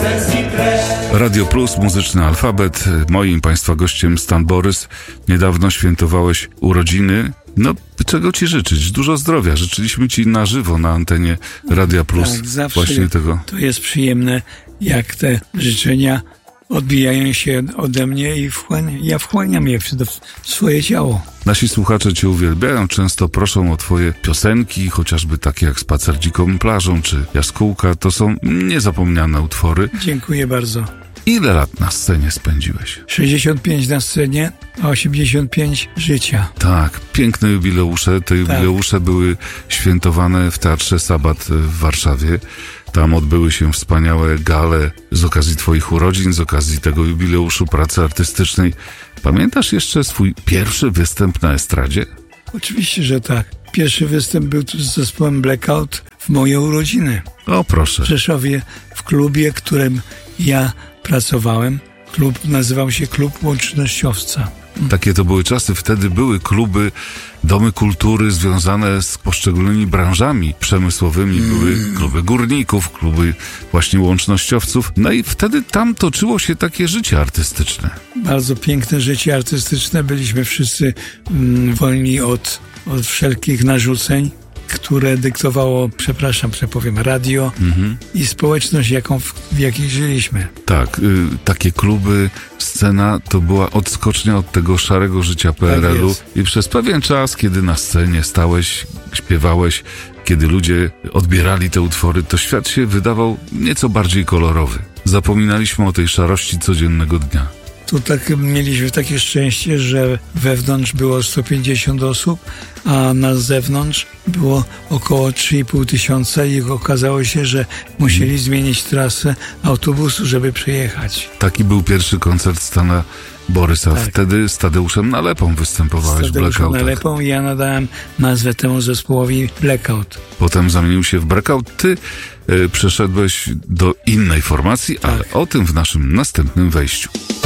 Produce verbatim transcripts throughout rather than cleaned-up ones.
sens i treść. Radio Plus, muzyczny alfabet. Moim Państwa gościem Stan Borys. Niedawno świętowałeś urodziny. No, czego Ci życzyć? Dużo zdrowia. Życzyliśmy Ci na żywo na antenie Radia Plus. Tak, zawsze właśnie tego. To jest przyjemne, jak te życzenia odbijają się ode mnie i wchłania, ja wchłaniam je w swoje ciało. Nasi słuchacze Cię uwielbiają, często proszą o Twoje piosenki, chociażby takie jak Spacer dziką plażą czy Jaskółka. To są niezapomniane utwory. Dziękuję bardzo. Ile lat na scenie spędziłeś? sześćdziesiąt pięć na scenie, a osiemdziesiąt pięć życia. Tak, piękne jubileusze. Te jubileusze tak. były świętowane w Teatrze Sabat w Warszawie. Tam odbyły się wspaniałe gale z okazji Twoich urodzin, z okazji tego jubileuszu pracy artystycznej. Pamiętasz jeszcze swój pierwszy występ na estradzie? Oczywiście, że tak. Pierwszy występ był tu z zespołem Blackout w moje urodziny. O, proszę. W Rzeszowie, w klubie, w którym ja pracowałem. Klub nazywał się Klub Łącznościowca. Takie to były czasy. Wtedy były kluby, domy kultury związane z poszczególnymi branżami przemysłowymi. Mm. Były kluby górników, kluby właśnie łącznościowców. No i wtedy tam toczyło się takie życie artystyczne. Bardzo piękne życie artystyczne. Byliśmy wszyscy mm, wolni od, od wszelkich narzuceń, które dyktowało, przepraszam, przepowiem, radio mhm. i społeczność, jaką w, w jakiej żyliśmy. Tak, y, takie kluby, scena to była odskocznia od tego szarego życia P R L-u tak i przez pewien czas, kiedy na scenie stałeś, śpiewałeś, kiedy ludzie odbierali te utwory, to świat się wydawał nieco bardziej kolorowy. Zapominaliśmy o tej szarości codziennego dnia. Tu tak mieliśmy takie szczęście, że wewnątrz było sto pięćdziesiąt osób, a na zewnątrz było około trzy i pół tysiąca i okazało się, że musieli hmm. zmienić trasę autobusu, żeby przejechać. Taki był pierwszy koncert Stana Borysa. Tak. Wtedy z Tadeuszem Nalepą występowałeś w Blackoutach. Z Nalepą i ja nadałem nazwę temu zespołowi Blackout. Potem zamienił się w Breakout. Ty y, przeszedłeś do innej formacji, tak. ale o tym w naszym następnym wejściu.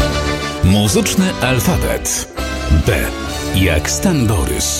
Muzyczny alfabet. B jak Stan Borys.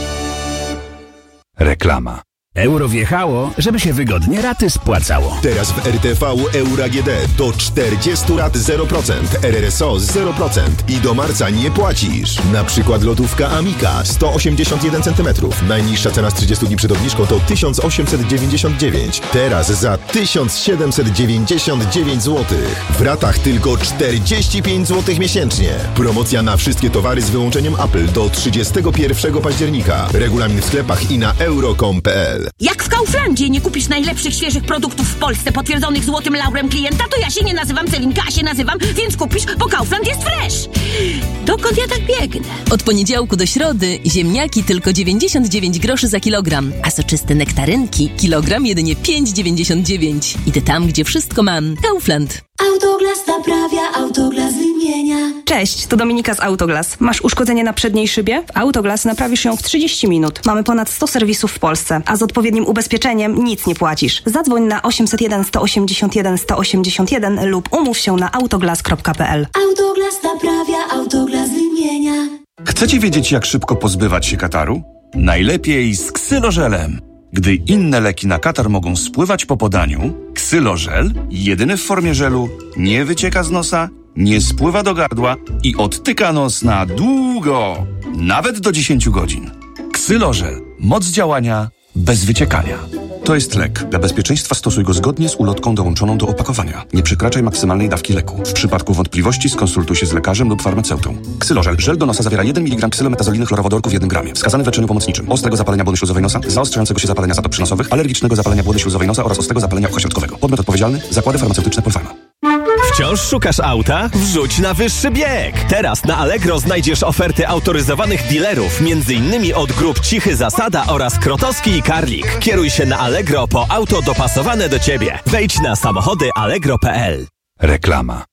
Reklama. Euro wjechało, żeby się wygodnie raty spłacało. Teraz w R T V Euro A G D do czterdziestu rat zero procent, R R S O zero procent i do marca nie płacisz. Na przykład lodówka Amica sto osiemdziesiąt jeden centymetrów. Najniższa cena z trzydziestu dni przed obniżką to tysiąc osiemset dziewięćdziesiąt dziewięć. Teraz za tysiąc siedemset dziewięćdziesiąt dziewięć złotych. W ratach tylko czterdzieści pięć złotych miesięcznie. Promocja na wszystkie towary z wyłączeniem Apple do trzydziestego pierwszego października. Regulamin w sklepach i na euro kropka com kropka p l. Jak w Kauflandzie nie kupisz najlepszych, świeżych produktów w Polsce potwierdzonych złotym laurem klienta, to ja się nie nazywam Celinka, a się nazywam, więc kupisz, bo Kaufland jest fresh. Dokąd ja tak biegnę? Od poniedziałku do środy ziemniaki tylko dziewięćdziesiąt dziewięć groszy za kilogram, a soczyste nektarynki kilogram jedynie pięć dziewięćdziesiąt dziewięć. Idę tam, gdzie wszystko mam. Kaufland. Autoglas naprawia, Autoglas wymienia. Cześć, to Dominika z Autoglas. Masz uszkodzenie na przedniej szybie? W Autoglas naprawisz ją w trzydzieści minut. Mamy ponad sto serwisów w Polsce, a z odpowiednim ubezpieczeniem nic nie płacisz. Zadzwoń na osiemset jeden sto osiemdziesiąt jeden sto osiemdziesiąt jeden lub umów się na autoglas kropka p l. Autoglas naprawia, Autoglas wymienia. Chcecie wiedzieć, jak szybko pozbywać się kataru? Najlepiej z ksylożelem. Gdy inne leki na katar mogą spływać po podaniu, ksylożel, jedyny w formie żelu, nie wycieka z nosa, nie spływa do gardła i odtyka nos na długo, nawet do dziesięciu godzin. Ksylożel. Moc działania bez wyciekania. To jest lek. Dla bezpieczeństwa stosuj go zgodnie z ulotką dołączoną do opakowania. Nie przekraczaj maksymalnej dawki leku. W przypadku wątpliwości skonsultuj się z lekarzem lub farmaceutą. Ksylożel. Żel do nosa zawiera jeden miligram ksylometazoliny chlorowodorku w jednym gramie. Wskazany w leczeniu pomocniczym. Ostrego zapalenia błony śluzowej nosa, zaostrzającego się zapalenia zatop przynosowych, alergicznego zapalenia błony śluzowej nosa oraz ostrego zapalenia ucha środkowego. Podmiot odpowiedzialny. Zakłady farmaceutyczne Polpharma. Wciąż szukasz auta? Wrzuć na wyższy bieg! Teraz na Allegro znajdziesz oferty autoryzowanych dealerów, między innymi od grup Cichy Zasada oraz Krotowski i Karlik. Kieruj się na Allegro po auto dopasowane do Ciebie. Wejdź na samochody allegro kropka p l. Reklama.